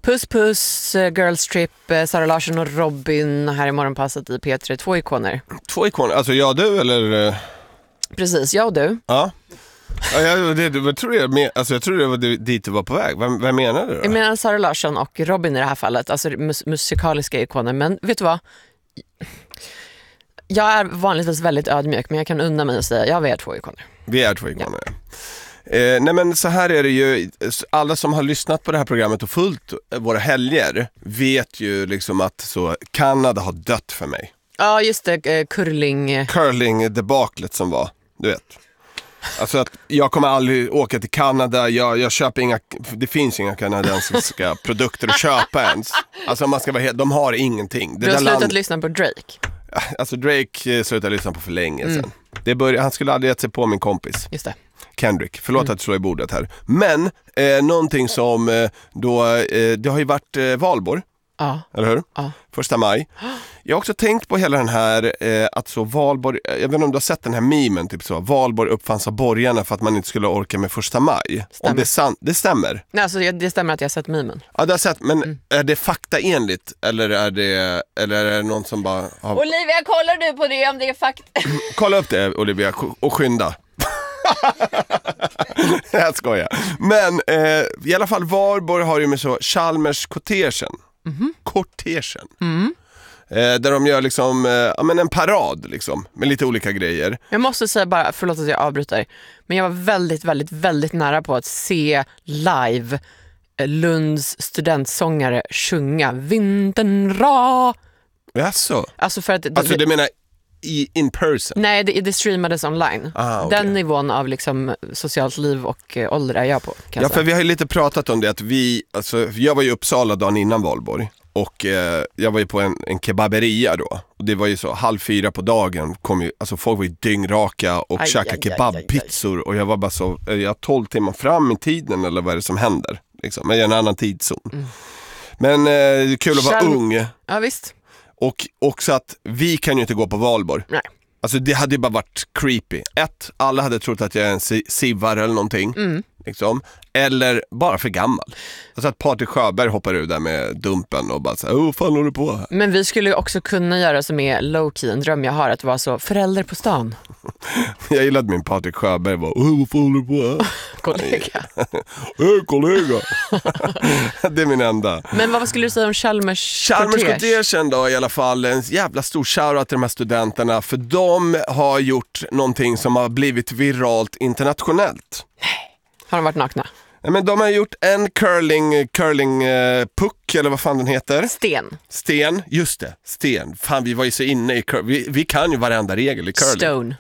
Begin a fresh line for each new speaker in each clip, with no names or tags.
Puss puss, Girls Trip, Sara Larsson och Robin här i morgonpasset i P3. 2 ikoner.
2 ikoner, alltså jag och du eller?
Precis, jag och du.
Ja. Jag tror det var dit du var på väg. Vem menar du då?
Jag menar Sara Larsson och Robin i det här fallet. Alltså musikaliska ikoner. Men vet du vad? Jag är vanligtvis väldigt ödmjuk, men jag kan unna mig att säga vi är 2 ikoner.
Vi är 2 ikoner, ja. Nej men så här är det ju. Alla som har lyssnat på det här programmet och följt våra helger vet ju liksom att så Kanada har dött för mig.
Ja just det, curling-debaklet
som var, du vet. Alltså att jag kommer aldrig åka till Kanada. Jag köper inga, det finns inga kanadensiska produkter att köpa ens. Alltså man ska vara de har ingenting.
Du har slutat lyssna på Drake.
Alltså Drake slutade lyssna på för länge sedan. Han skulle aldrig gett sig på min kompis.
Just det.
Kendrick, förlåt att slå i bordet här. Men någonting som det har ju varit valborg.
Ja.
Eller hur?
Ja.
1 maj. Jag har också tänkt på hela den här att så valborg, jag vet inte om du har sett den här memen typ så, valborg uppfanns av borgarna för att man inte skulle orka med 1 maj. Om det är sant, det stämmer.
Nej, alltså det stämmer att jag har sett memen.
Ja, du har sett, men är det faktaenligt eller är det någon som bara har...
Olivia, kollar du på det om det är fakta?
Kolla upp det, Olivia, och skynda. Jag skojar. Men i alla fall Valborg har ju med så Chalmers kortegen. Där de gör liksom en parad liksom, med lite olika grejer.
Jag måste säga bara, förlåt att jag avbryter, men jag var väldigt, väldigt, väldigt nära på att se live Lunds studentsångare sjunga Vintern ra.
Jaså?
Alltså för att
du menar in person?
Nej, det streamades online.
Okay.
Den nivån av liksom socialt liv och ålder är jag på.
Ja, för vi har ju lite pratat om det att jag var i Uppsala dagen innan valborg. Och jag var ju på en kebaberia då. Och det var ju så 3:30 på dagen. Folk var ju dyngraka och käkade kebabpizzor. Och jag var bara så, jag har 12 timmar fram i tiden eller vad är det som händer? Liksom. Men jag är en annan tidszon. Men det är kul att vara ung.
Ja, visst.
Och också att vi kan ju inte gå på valborg.
Nej.
Alltså det hade ju bara varit creepy. Alla hade trott att jag är en sivare eller någonting. Liksom. Eller bara för gammal. Alltså att Patrik Sjöberg hoppar ut där med dumpen och bara så här, fan håller du på här?
Men vi skulle ju också kunna göra som är low-key, en dröm jag har, att vara så förälder på stan.
Jag gillade min Patrik Sjöberg var, vad fan håller du på här?
Kollega.
Kollega. Det är min enda.
Men vad skulle du säga om Chalmers
kortegen då i alla fall, en jävla stor shoutout till de här studenterna, för de har gjort någonting som har blivit viralt internationellt.
Har de varit nakna?
Nej, men de har gjort en curling puck eller vad fan den heter. Sten, just det. Sten. Fan, vi var ju så inne i vi kan ju varenda regel i curling.
Stone.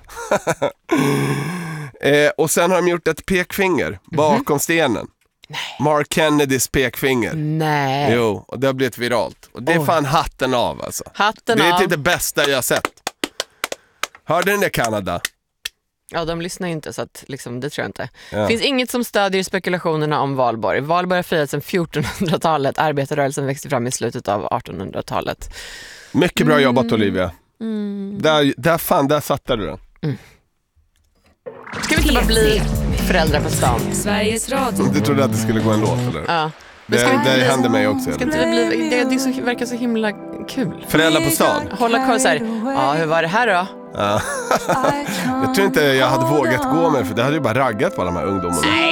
Och sen har de gjort ett pekfinger bakom stenen.
Nej.
Mark Kennedys pekfinger.
Nej.
Jo, och det har blivit viralt. Och det är fan hatten av alltså. Det är typ det bästa jag har sett. Hörde ni det, Kanada?
Ja, de lyssnar inte så att liksom, det tror jag inte. Det finns inget som stödjer spekulationerna om Valborg. Valborg har firats sedan 1400-talet. Arbetarrörelsen växte fram i slutet av 1800-talet.
Mycket bra jobbat, Olivia. Där satte du den.
Ska vi inte bara bli föräldrar på stan?
Sveriges Radio.
Du trodde att det skulle gå en låt, eller?
Ja.
Det hände mig också.
Ska inte det verkar så himla kul.
Föräldrar på stan.
Hålla koll så här. Ja, hur var det här då?
Ja. Jag tror inte jag hade vågat gå med, för det hade ju bara raggat på alla de här ungdomarna.